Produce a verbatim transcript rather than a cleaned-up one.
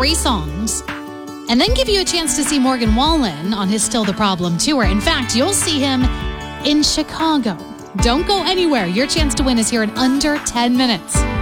three songs, and then give you a chance to see Morgan Wallen on his Still the Problem tour. In fact, you'll see him in Chicago. Don't go anywhere. Your chance to win is here in under ten minutes.